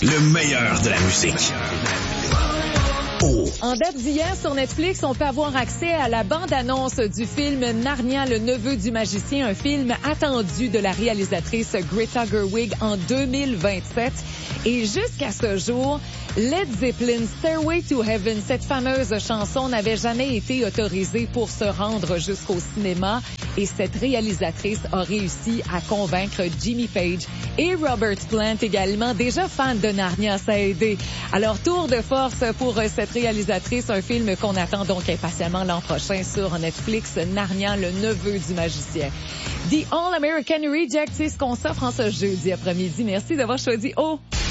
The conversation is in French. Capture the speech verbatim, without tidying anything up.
Le meilleur de la musique. Oh. En date d'hier sur Netflix, on peut avoir accès à la bande-annonce du film Narnia, le neveu du magicien, un film attendu de la réalisatrice Greta Gerwig en deux mille vingt-sept. Et jusqu'à ce jour, Led Zeppelin, Stairway to Heaven, cette fameuse chanson n'avait jamais été autorisée pour se rendre jusqu'au cinéma. Et cette réalisatrice a réussi à convaincre Jimmy Page et Robert Plant également, déjà fan de Narnia, ça a aidé. Alors, tour de force pour cette réalisatrice, un film qu'on attend donc impatiemment l'an prochain sur Netflix, Narnia, le neveu du magicien. The All American Reject, c'est ce qu'on s'offre en ce jeudi après-midi. Merci d'avoir choisi O.